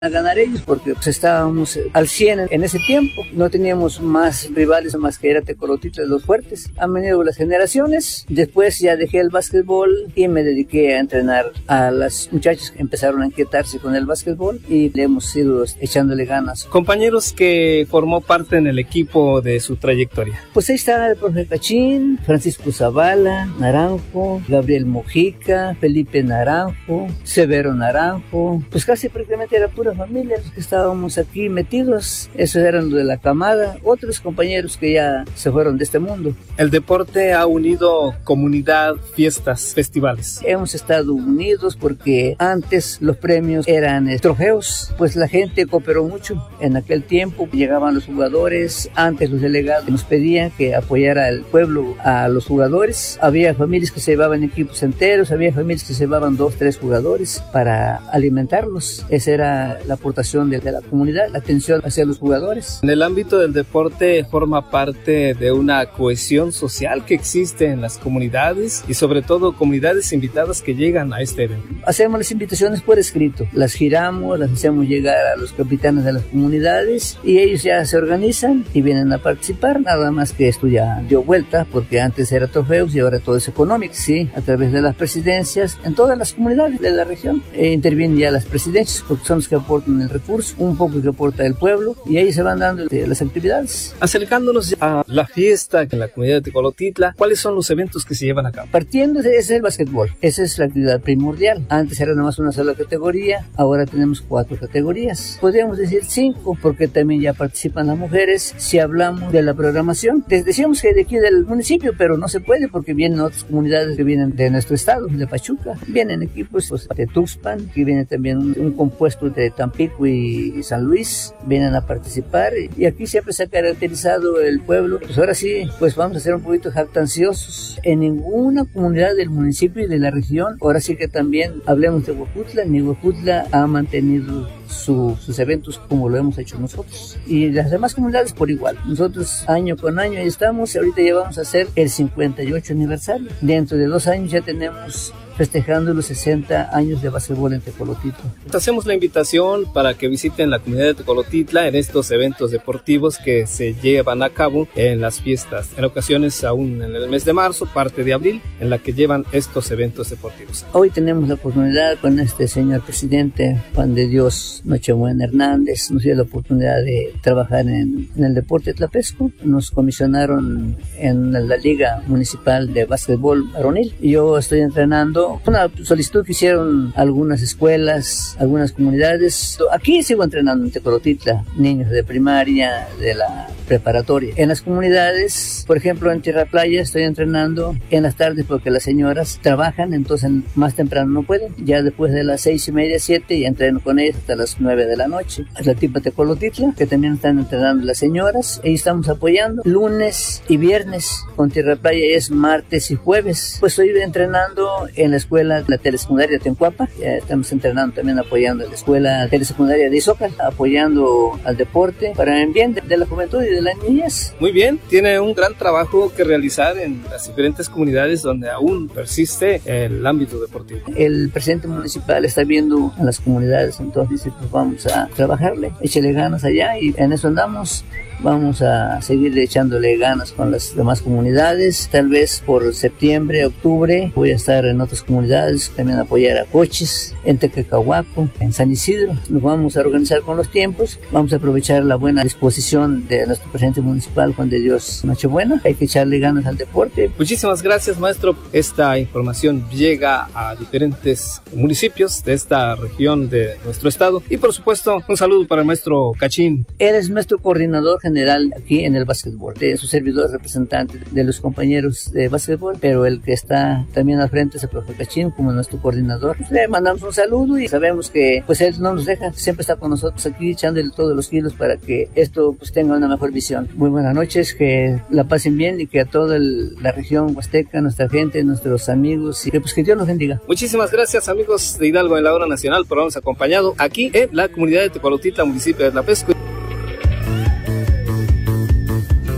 a ganar ellos porque pues, estábamos al 100 en ese tiempo, no teníamos más rivales más que era Tecolotitla de los fuertes. Han venido las generaciones, después ya dejé el básquetbol y me dediqué a entrenar a las muchachas que empezaron a inquietarse con el básquetbol y le hemos ido echándole ganas. Compañeros que formó parte en el equipo de su trayectoria. Pues ahí está el profe Cachín, Francisco Zavala, Naranjo, Gabriel Mojica, Felipe Naranjo, Severo Naranjo, pues casi prácticamente era pura familia los que estábamos aquí metidos. Esos eran los de la camada, otros compañeros que ya se fueron de este mundo. El deporte ha unido comunidad, fiestas, festivales. Hemos estado unidos porque antes los premios eran trofeos, pues la gente cooperó mucho. En aquel tiempo llegaban los jugadores, antes los delegados nos pedían que apoyara el pueblo a los jugadores. Había familias que se llevaban equipos enteros, había familias que se llevaban 2, 3 jugadores para alimentarlos. Esa era la aportación de la comunidad, la atención hacia los jugadores. En el ámbito del deporte forma parte de una cohesión social que existe en las comunidades y sobre todo comunidades invitadas que llegan a este evento. Hacemos las invitaciones por escrito, las giramos, las hacemos llegar a los capitanes de las comunidades y ellos ya se organizan y vienen a participar, nada más que esto ya dio vuelta porque antes era trofeos y ahora todo es económico, sí, a través de las presidencias en todas las comunidades de la región intervienen ya las presidencias porque son los que aportan el recurso, un poco que aporta el pueblo y ahí se van dando las actividades. Acercándonos a la fiesta en la comunidad de Tecolotitla, ¿cuáles son los eventos que se llevan a cabo? Partiendo de ese es el básquetbol, esa es la actividad primordial. Antes era nomás una sola categoría, ahora tenemos 4 categorías. Podríamos decir 5 porque también ya participan las mujeres si hablamos de la programación. Les decíamos que de aquí del municipio, pero no se puede porque vienen otras comunidades que vienen de nuestro estado, de Pachuca. Vienen equipos pues, de Tuxpan, que viene también un compuesto de Tampico y San Luis, vienen a participar y aquí siempre se ha caracterizado el pueblo. Pues ahora sí, pues vamos a ser un poquito jactanciosos. En ninguna comunidad del municipio y de la región, ahora sí que también hablemos de Huejutla, ni Huejutla ha mantenido sus eventos como lo hemos hecho nosotros y las demás comunidades por igual. Nosotros año con año ahí estamos y ahorita ya vamos a hacer el 58 aniversario. Dentro de 2 años ya tenemos festejando los 60 años de básquetbol en Tecolotitla. Hacemos la invitación para que visiten la comunidad de Tecolotitla en estos eventos deportivos que se llevan a cabo en las fiestas, en ocasiones aún en el mes de marzo, parte de abril, en la que llevan estos eventos deportivos. Hoy tenemos la oportunidad con este señor presidente, Juan de Dios Nochebuena Hernández, nos dio la oportunidad de trabajar en el deporte tlapesco. Nos comisionaron en la Liga Municipal de Básquetbol Varonil y yo estoy entrenando una solicitud que hicieron algunas escuelas, algunas comunidades. Aquí sigo entrenando en Tecolotitla, niños de primaria, de la preparatoria. En las comunidades, por ejemplo en Tierra Playa estoy entrenando en las tardes porque las señoras trabajan, entonces más temprano no pueden. Ya después de las 6:30, 7 y entreno con ellas hasta las 9 de la noche. Es la tipa Tecolotitla, que también están entrenando las señoras. Ahí estamos apoyando lunes y viernes. Con Tierra Playa es martes y jueves. Pues estoy entrenando en la escuela, la telesecundaria de Tencuapa. Estamos entrenando también apoyando a la escuela telesecundaria de Izócal, apoyando al deporte para el bien de la juventud y de las niñas. Muy bien, tiene un gran trabajo que realizar en las diferentes comunidades donde aún persiste el ámbito deportivo. El presidente municipal está viendo a las comunidades, entonces dice, pues vamos a trabajarle, échale ganas allá y en eso andamos. Vamos a seguir echándole ganas con las demás comunidades. Tal vez por septiembre, octubre voy a estar en otras comunidades, también apoyar a Coches, en Tequecahuaco, en San Isidro. Nos vamos a organizar con los tiempos. Vamos a aprovechar la buena disposición de nuestro presidente municipal, Juan de Dios Nochebuena. Hay que echarle ganas al deporte. Muchísimas gracias, maestro. Esta información llega a diferentes municipios de esta región de nuestro estado. Y por supuesto, un saludo para el maestro Cachín. Él es nuestro coordinador general aquí en el básquetbol, de su servidor representante de los compañeros de básquetbol, pero el que está también al frente es el profe Cachín como nuestro coordinador. Le mandamos un saludo y sabemos que pues él no nos deja, siempre está con nosotros aquí echándole todos los kilos para que esto pues tenga una mejor visión. Muy buenas noches, que la pasen bien y que a toda la región huasteca, nuestra gente, nuestros amigos, y que pues que Dios los bendiga. Muchísimas gracias, amigos de Hidalgo en la Hora Nacional, por habernos acompañado aquí en la comunidad de Tecolotitla, municipio de Tlapesco.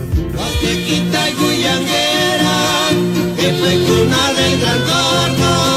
Que fue cuna del gran torno,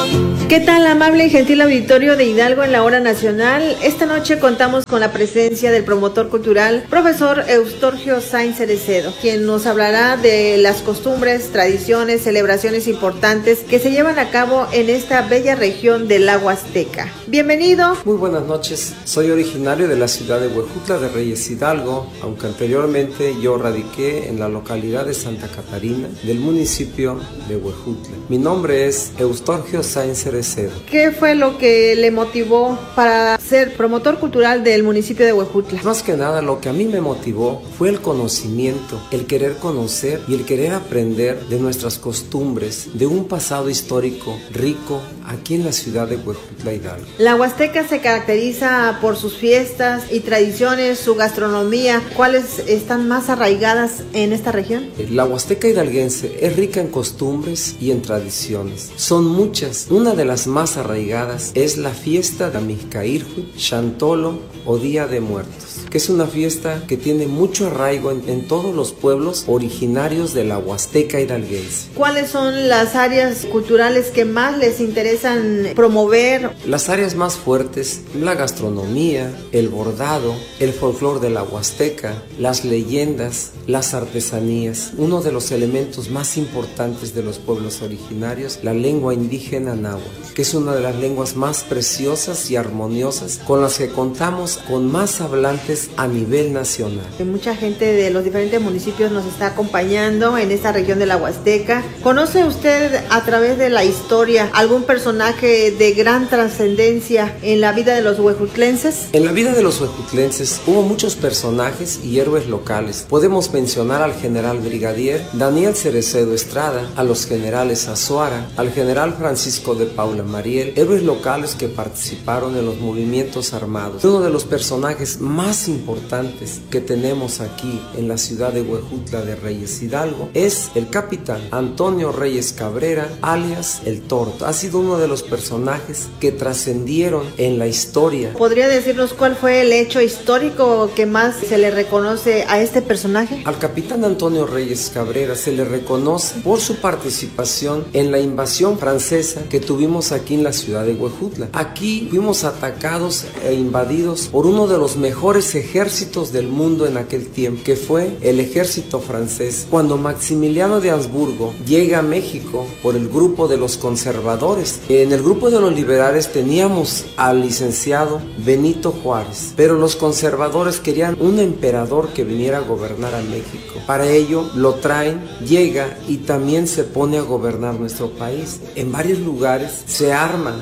¿Qué tal, amable y gentil auditorio de Hidalgo en la Hora Nacional? Esta noche contamos con la presencia del promotor cultural, profesor Eustorgio Sáenz Cerecedo, quien nos hablará de las costumbres, tradiciones, celebraciones importantes que se llevan a cabo en esta bella región del la Huasteca. Bienvenido. Muy buenas noches. Soy originario de la ciudad de Huejutla de Reyes Hidalgo, aunque anteriormente yo radiqué en la localidad de Santa Catarina del municipio de Huejutla. Mi nombre es Eustorgio Sáenz Cerecedo. ¿Qué fue lo que le motivó para ser promotor cultural del municipio de Huejutla? Más que nada, lo que a mí me motivó fue el conocimiento, el querer conocer y el querer aprender de nuestras costumbres, de un pasado histórico rico aquí en la ciudad de Huejutla, Hidalgo. La Huasteca se caracteriza por sus fiestas y tradiciones, su gastronomía. ¿Cuáles están más arraigadas en esta región? La Huasteca hidalguense es rica en costumbres y en tradiciones. Son muchas. Una de las más arraigadas es la fiesta de Amizcaírhuitl, Xantolo o Día de Muertos, que es una fiesta que tiene mucho arraigo en todos los pueblos originarios de la Huasteca hidalguense. ¿Cuáles son las áreas culturales que más les interesan promover? Las áreas más fuertes, la gastronomía, el bordado, el folclor de la Huasteca, las leyendas, las artesanías. Uno de los elementos más importantes de los pueblos originarios, la lengua indígena náhuatl, que es una de las lenguas más preciosas y armoniosas con las que contamos con más hablantes a nivel nacional. Mucha gente de los diferentes municipios nos está acompañando en esta región de la Huasteca. ¿Conoce usted a través de la historia algún personaje de gran trascendencia en la vida de los huejutlenses? En la vida de los huejutlenses hubo muchos personajes y héroes locales. Podemos mencionar al general brigadier Daniel Cerecedo Estrada, a los generales Azuara, al general Francisco de Paula Mariel, héroes locales que participaron en los movimientos armados. Uno de los personajes más importantes que tenemos aquí en la ciudad de Huejutla de Reyes Hidalgo es el capitán Antonio Reyes Cabrera, alias El Torto. Ha sido uno de los personajes que trascendieron en la historia. ¿Podría decirnos cuál fue el hecho histórico que más se le reconoce a este personaje? Al capitán Antonio Reyes Cabrera se le reconoce por su participación en la invasión francesa que tuvimos aquí en la ciudad de Huejutla. Aquí fuimos atacados e invadidos por uno de los mejores ejércitos del mundo en aquel tiempo, que fue el ejército francés. Cuando Maximiliano de Habsburgo llega a México por el grupo de los conservadores, en el grupo de los liberales teníamos al licenciado Benito Juárez, pero los conservadores querían un emperador que viniera a gobernar a México. Para ello lo traen, llega y también se pone a gobernar nuestro país. En varios lugares se arman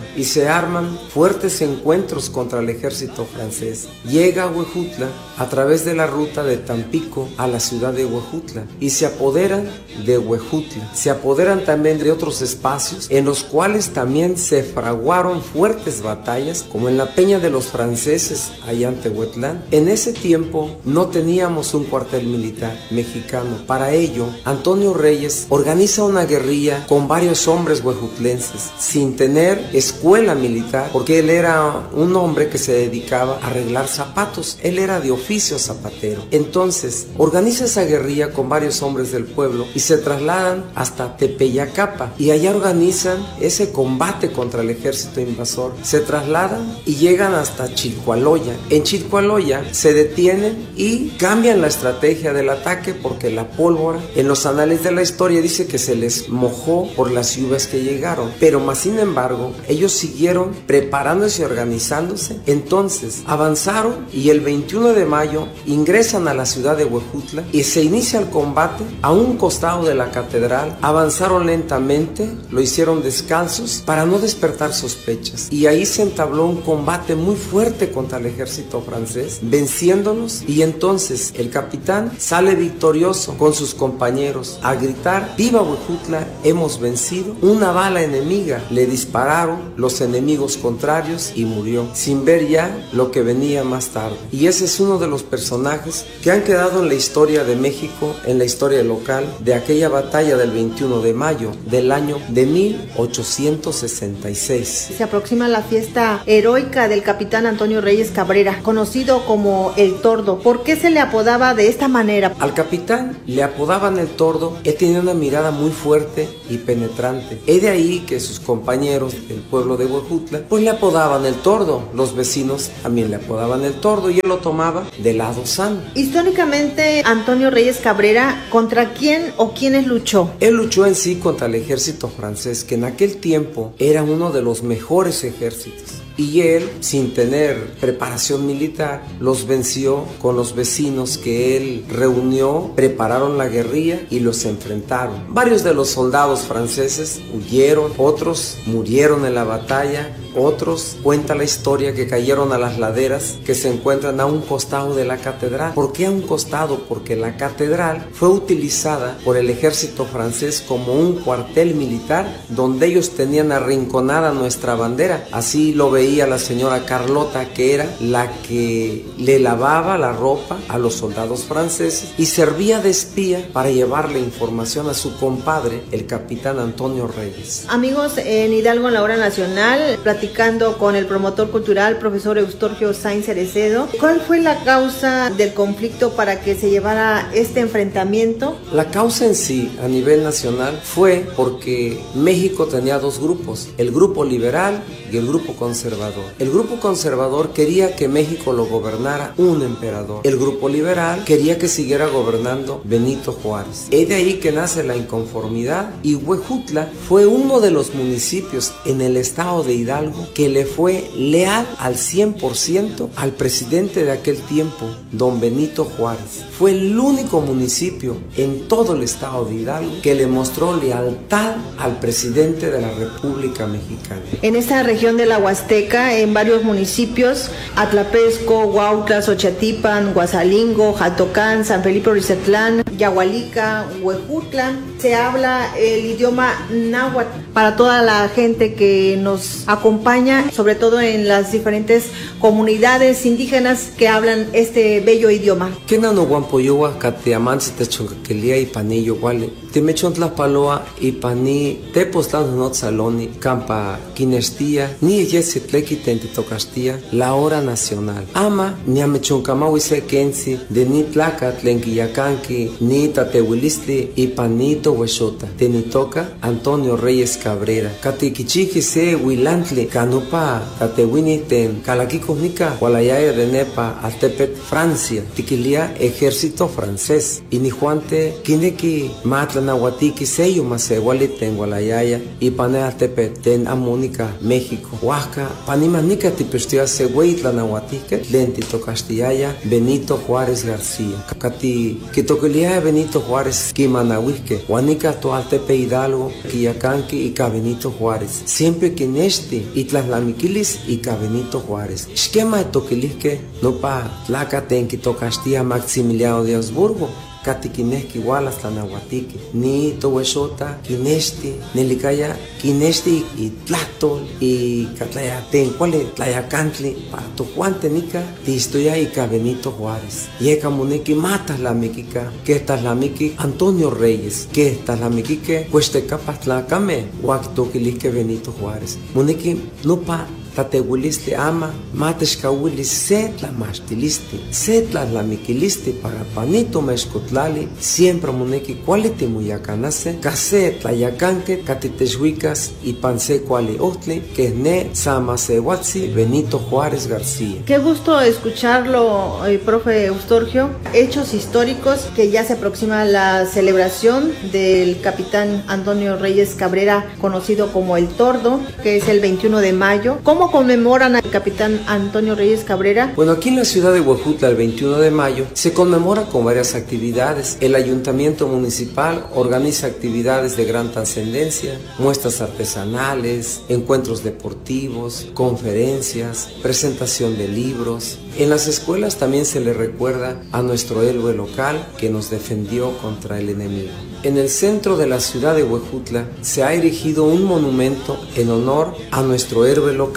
fuertes encuentros contra el ejército francés. Llega a Huejutla a través de la ruta de Tampico a la ciudad de Huejutla y se apoderan de Huejutla. Se apoderan también de otros espacios en los cuales también se fraguaron fuertes batallas, como en la Peña de los Franceses allá en Tehuetlán. En ese tiempo no teníamos un cuartel militar mexicano. Para ello, Antonio Reyes organiza una guerrilla con varios hombres huejutlenses sin tener escuela militar, porque él era un hombre que se dedicaba a arreglar zapatos. Él era de oficio zapatero. Entonces organiza esa guerrilla con varios hombres del pueblo y se trasladan hasta Tepeyacapa y allá organizan ese combate contra el ejército invasor. Se trasladan y llegan hasta Chilcualoya. En Chilcualoya se detienen y cambian la estrategia del ataque porque la pólvora en los anales de la historia dice que se les mojó por las lluvias que llegaron, pero más sin embargo ellos siguieron preparándose y organizándose. Entonces avanzaron y el 21 de mayo ingresan a la ciudad de Huejutla y se inicia el combate a un costado de la catedral. Avanzaron lentamente, lo hicieron descalzos para no despertar sospechas, y ahí se entabló un combate muy fuerte contra el ejército francés, venciéndolos, y entonces el capitán sale victorioso con sus compañeros a gritar: ¡Viva Huejutla! ¡Hemos vencido! Una bala enemiga le dispararon los enemigos contrarios y murió, sin ver ya lo que venía más tarde. Y ese es uno de los personajes que han quedado en la historia de México, en la historia local, de aquella batalla del 21 de mayo del año de 1866. Se aproxima la fiesta heroica del capitán Antonio Reyes Cabrera, conocido como el Tordo. ¿Por qué se le apodaba de esta manera? Al capitán le apodaban el Tordo. Él tenía una mirada muy fuerte y penetrante. Es de ahí que sus compañeros del pueblo de Huejutla pues le apodaban el Tordo. Los vecinos también le apodaban el Tordo y él lo tomaba de lado sano. Históricamente, Antonio Reyes Cabrera, ¿contra quién o quiénes luchó? Él luchó en sí contra el ejército francés, que en aquel tiempo era uno de los mejores ejércitos. Y él, sin tener preparación militar, los venció con los vecinos que él reunió, prepararon la guerrilla y los enfrentaron. Varios de los soldados franceses huyeron, otros murieron en la batalla, otros cuenta la historia que cayeron a las laderas que se encuentran a un costado de la catedral. ¿Por qué a un costado? Porque la catedral fue utilizada por el ejército francés como un cuartel militar donde ellos tenían arrinconada nuestra bandera. Así lo veía la señora Carlota, que era la que le lavaba la ropa a los soldados franceses y servía de espía para llevarle información a su compadre, el capitán Antonio Reyes. Amigos, en Hidalgo en la Hora Nacional, platicando con el promotor cultural, profesor Eustorgio Sainz Cerecedo, ¿cuál fue la causa del conflicto para que se llevara este enfrentamiento? La causa en sí, a nivel nacional, fue porque México tenía dos grupos, el grupo liberal y el grupo conservador. El grupo conservador quería que México lo gobernara un emperador. El grupo liberal quería que siguiera gobernando Benito Juárez. Es de ahí que nace la inconformidad y Huejutla fue uno de los municipios en el estado de Hidalgo que le fue leal al 100% al presidente de aquel tiempo, don Benito Juárez. Fue el único municipio en todo el estado de Hidalgo que le mostró lealtad al presidente de la República Mexicana. En esta región de la Huasteca, en varios municipios, Atlapesco, Huautla, Xochatipan, Guasalingo, Jaltocán, San Felipe Orizatlán, Yahualica, Huejutla, se habla el idioma náhuatl. Para toda la gente que nos acompaña, sobre todo en las diferentes comunidades indígenas que hablan este bello idioma. Kenano guampoyowa kateamansi techoncaquelia y panillo wale. Temechontla paloa y paní tepostlan not saloni campa kinestía ni yesitleki tentitocastía la hora nacional. Ama niamechonkamawise kensi de ni tlaca tlenquiyacanqui ni tatehuilistli y panito huesota. Tenitoca Antonio Reyes Cabrera. Katikichiki se huilantli canupa tatewini ten calaquicosnica hualayaya de nepa altepet Francia. Tiquilia ejército francés. Y ni juante kineki matlanahuatiki seyo masewali ten hualayaya y pane altepet ten Amónica México. Huasca panimanica tipestia sehuitlanahuatike lenti tocastillaya Benito Juárez García. Kati kitoquilia Benito Juárez kimanahuisque huanica to altepe Hidalgo Quillacanqui y Benito Juárez. Siempre que neste y tlaslamiquilis y Benito Juárez. Esquema de toquilisque no pa tlaca tenqui tocastilla Maximiliano de Habsburgo. Katikineski igual hasta Nahuatique, ni Tohuesota, Kinesti, Nelicaya, Kinesti y Tlatol, y Catlayaten, ¿cuál es Tlayacantli? Para Tojuante Nica, Tistoya y Benito Juárez. Yeka Muneki matas la Mequica, que estás la Miki Antonio Reyes, que estás la Mequique, Cueste Capatlacame, Huactoquilisque Benito Juárez. Muneki no pa tatehuiliste ama, mateshkahuilis setla mastilisti, setla la miquilisti para panito mezcotlali, siempre moneki cualiti muyacanase, caset la yacanque, catiteshuicas y panse cuali otli, que ne samasehuatzi Benito Juárez García. Qué gusto escucharlo, profe Eustorgio. Hechos históricos que ya se aproxima la celebración del capitán Antonio Reyes Cabrera, conocido como el Tordo, que es el 21 de mayo. ¿Cómo conmemoran al capitán Antonio Reyes Cabrera? Bueno, aquí en la ciudad de Huejutla, el 21 de mayo, se conmemora con varias actividades. El ayuntamiento municipal organiza actividades de gran trascendencia, muestras artesanales, encuentros deportivos, conferencias, presentación de libros. En las escuelas también se le recuerda a nuestro héroe local que nos defendió contra el enemigo. En el centro de la ciudad de Huejutla se ha erigido un monumento en honor a nuestro héroe local.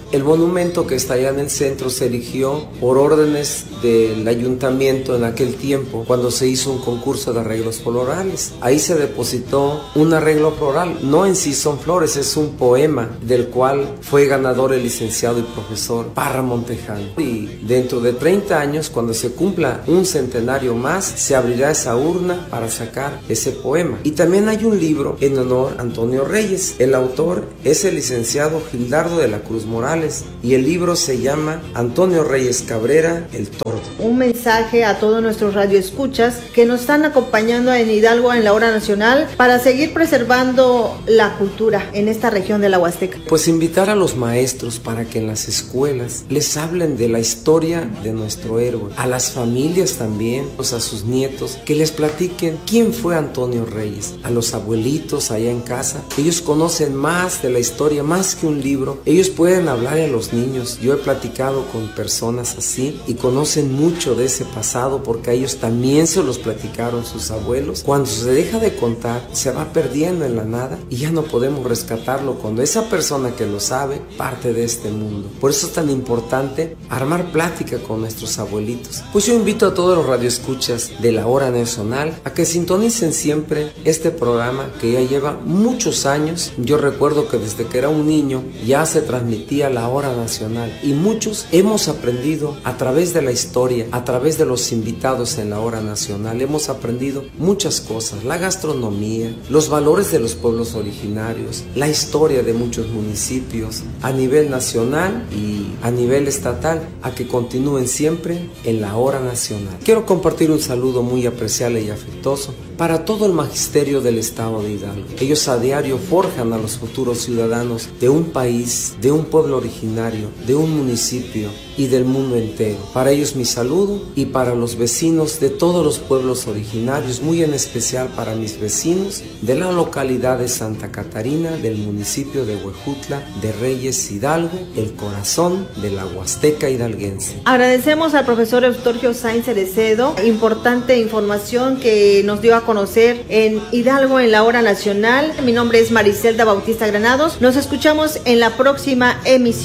El monumento que está allá en el centro se erigió por órdenes del ayuntamiento en aquel tiempo, cuando se hizo un concurso de arreglos florales. Ahí se depositó un arreglo floral, no en sí son flores, es un poema del cual fue ganador el licenciado y profesor Parra Montejano. Y dentro de 30 años, cuando se cumpla un centenario más, se abrirá esa urna para sacar ese poema. Y también hay un libro en honor a Antonio Reyes. El autor es el licenciado Gildardo de la Cruz Morales y el libro se llama Antonio Reyes Cabrera, El Tordo. Un mensaje a todos nuestros radioescuchas que nos están acompañando en Hidalgo en la hora nacional para seguir preservando la cultura en esta región de la Huasteca. Pues invitar a los maestros para que en las escuelas les hablen de la historia de nuestro héroe, a las familias también, pues a sus nietos, que les platiquen quién fue Antonio Reyes, a los abuelitos allá en casa. Ellos conocen más de la historia, más que un libro. Ellos pueden hablar a los niños. Yo he platicado con personas así y conocen mucho de ese pasado porque a ellos también se los platicaron sus abuelos. Cuando se deja de contar, se va perdiendo en la nada y ya no podemos rescatarlo cuando esa persona que lo sabe parte de este mundo. Por eso es tan importante armar plática con nuestros abuelitos. Pues yo invito a todos los radioescuchas de la hora nacional a que sintonicen siempre este programa que ya lleva muchos años. Yo recuerdo que desde que era un niño ya se transmitía la hora nacional y muchos hemos aprendido a través de la historia, a través de los invitados en la hora nacional, hemos aprendido muchas cosas, la gastronomía, los valores de los pueblos originarios, la historia de muchos municipios a nivel nacional y a nivel estatal, a que continúen siempre en la hora nacional. Quiero compartir un saludo muy apreciable y afectuoso para todo el magisterio del estado de Hidalgo. Ellos a diario forjan a los futuros ciudadanos de un país, de un pueblo originario, de un municipio y del mundo entero. Para ellos mi saludo y para los vecinos de todos los pueblos originarios, muy en especial para mis vecinos de la localidad de Santa Catarina, del municipio de Huejutla, de Reyes, Hidalgo, el corazón de la Huasteca hidalguense. Agradecemos al profesor Eustorgio Sainz Cerecedo, importante información que nos dio a conocer en Hidalgo en la hora nacional. Mi nombre es Maricelda Bautista Granados. Nos escuchamos en la próxima emisión.